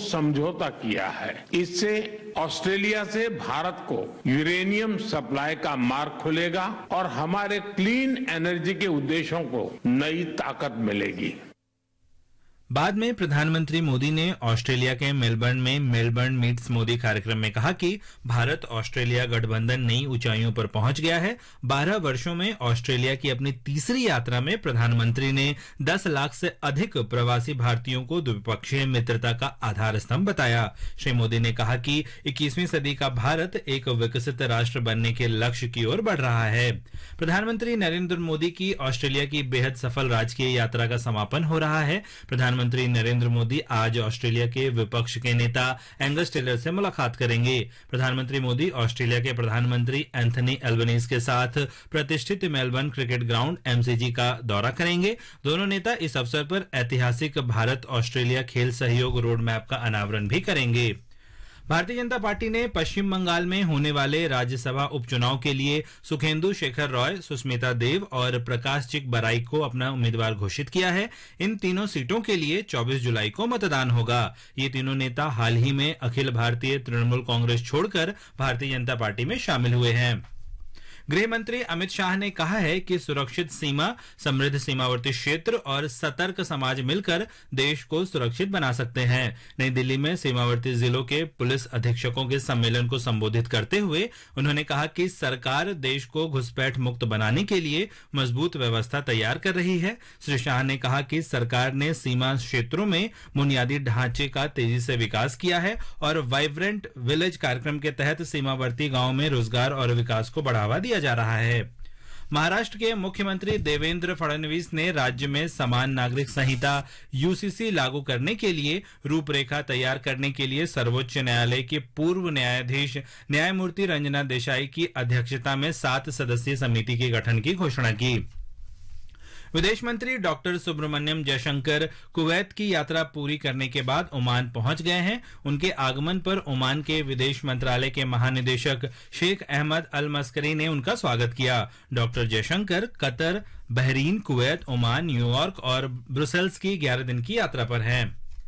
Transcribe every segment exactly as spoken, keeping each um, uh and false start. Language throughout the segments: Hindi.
समझौता किया है। इससे ऑस्ट्रेलिया से भारत को यूरेनियम सप्लाई का मार्ग खुलेगा और हमारे क्लीन एनर्जी के उद्देश्यों को नई ताकत मिलेगी। बाद में प्रधानमंत्री मोदी ने ऑस्ट्रेलिया के मेलबर्न में मेलबर्न मीट्स मोदी कार्यक्रम में कहा कि भारत ऑस्ट्रेलिया गठबंधन नई ऊंचाइयों पर पहुंच गया है। बारह वर्षों में ऑस्ट्रेलिया की अपनी तीसरी यात्रा में प्रधानमंत्री ने दस लाख से अधिक प्रवासी भारतीयों को द्विपक्षीय मित्रता का आधार स्तंभ बताया। श्री मोदी ने कहा कि इक्कीसवीं सदी का भारत एक विकसित राष्ट्र बनने के लक्ष्य की ओर बढ़ रहा है। प्रधानमंत्री नरेंद्र मोदी की ऑस्ट्रेलिया की बेहद सफल राजकीय यात्रा का समापन हो रहा है। प्रधानमंत्री प्रधानमंत्री नरेंद्र मोदी आज ऑस्ट्रेलिया के विपक्ष के नेता एंगस टेलर से मुलाकात करेंगे। प्रधानमंत्री मोदी ऑस्ट्रेलिया के प्रधानमंत्री एंथनी एल्बनीज के साथ प्रतिष्ठित मेलबर्न क्रिकेट ग्राउंड एमसीजी का दौरा करेंगे। दोनों नेता इस अवसर पर ऐतिहासिक भारत ऑस्ट्रेलिया खेल सहयोग रोड मैप का अनावरण भी करेंगे। भारतीय जनता पार्टी ने पश्चिम बंगाल में होने वाले राज्यसभा उपचुनाव के लिए सुखेंदु शेखर रॉय, सुष्मिता देव और प्रकाश चिक बराई को अपना उम्मीदवार घोषित किया है। इन तीनों सीटों के लिए चौबीस जुलाई को मतदान होगा। ये तीनों नेता हाल ही में अखिल भारतीय तृणमूल कांग्रेस छोड़कर भारतीय जनता पार्टी में शामिल हुए हैं। गृह मंत्री अमित शाह ने कहा है कि सुरक्षित सीमा, समृद्ध सीमावर्ती क्षेत्र और सतर्क समाज मिलकर देश को सुरक्षित बना सकते हैं। नई दिल्ली में सीमावर्ती जिलों के पुलिस अधीक्षकों के सम्मेलन को संबोधित करते हुए उन्होंने कहा कि सरकार देश को घुसपैठ मुक्त बनाने के लिए मजबूत व्यवस्था तैयार कर रही है। श्री शाह ने कहा कि सरकार ने सीमा क्षेत्रों में बुनियादी ढांचे का तेजी से विकास किया है और वाइब्रेंट विलेज कार्यक्रम के तहत सीमावर्ती गांवों में रोजगार और विकास को बढ़ावा दिया जा रहा है। महाराष्ट्र के मुख्यमंत्री देवेंद्र फडणवीस ने राज्य में समान नागरिक संहिता यूसीसी लागू करने के लिए रूपरेखा तैयार करने के लिए सर्वोच्च न्यायालय के पूर्व न्यायाधीश न्यायमूर्ति रंजना देसाई की अध्यक्षता में सात सदस्यीय समिति के गठन की घोषणा की। विदेश मंत्री डॉक्टर सुब्रमण्यम जयशंकर कुवैत की यात्रा पूरी करने के बाद ओमान पहुंच गए हैं। उनके आगमन पर ओमान के विदेश मंत्रालय के महानिदेशक शेख अहमद अल मस्करी ने उनका स्वागत किया। Doctor Jaishankar Qatar, Bahrain, Kuwait, Oman, New York और ब्रुसेल्स की ग्यारह दिन की यात्रा पर हैं।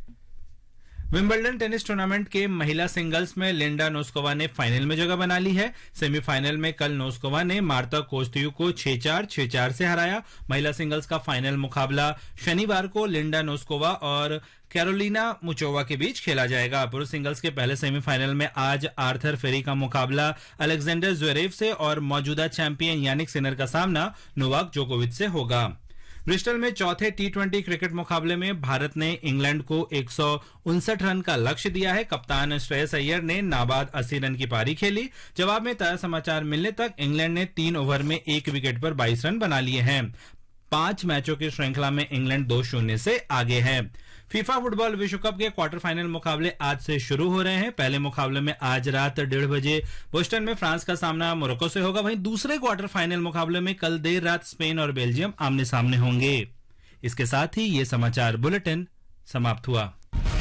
विंबलडन टेनिस टूर्नामेंट के महिला सिंगल्स में लिंडा नोस्कोवा ने फाइनल में जगह बना ली है। सेमीफाइनल में कल नोस्कोवा ने मार्ता कोस्त्यू को छह चार, छह चार से हराया। महिला सिंगल्स का फाइनल मुकाबला शनिवार को लिंडा नोस्कोवा और कैरोलिना मुचोवा के बीच खेला जाएगा। पुरुष सिंगल्स के पहले सेमीफाइनल में आज आर्थर फेरी का मुकाबला अलेक्जेंडर ज्वेरेव से और मौजूदा चैंपियन यानिक सिनर का सामना नोवाक जोकोविच से होगा। ब्रिस्टल में चौथे टी ट्वेंटी क्रिकेट मुकाबले में भारत ने इंग्लैंड को एक सौ उनसठ रन का लक्ष्य दिया है। कप्तान श्रेयस अय्यर ने नाबाद अस्सी रन की पारी खेली। जवाब में ताजा समाचार मिलने तक इंग्लैंड ने तीन ओवर में एक विकेट पर बाईस रन बना लिए हैं। पांच मैचों की श्रृंखला में इंग्लैंड दो शून्य से आगे है। फीफा फुटबॉल विश्व कप के क्वार्टर फाइनल मुकाबले आज से शुरू हो रहे हैं। पहले मुकाबले में आज रात डेढ़ बजे बोस्टन में फ्रांस का सामना मोरक्को से होगा। वहीं दूसरे क्वार्टर फाइनल मुकाबले में कल देर रात स्पेन और बेल्जियम आमने सामने होंगे। इसके साथ ही ये समाचार बुलेटिन समाप्त हुआ।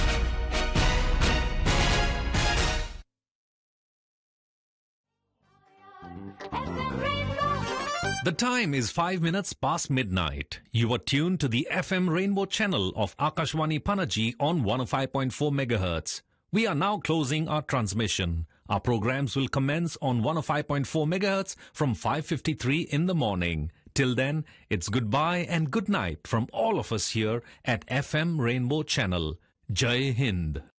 The time is five minutes past midnight. You are tuned to the F M Rainbow channel of Akashwani Panaji on one oh five point four megahertz. We are now closing our transmission. Our programs will commence on one oh five point four megahertz from five fifty-three in the morning. Till then, it's goodbye and good night from all of us here at F M Rainbow channel. Jai Hind.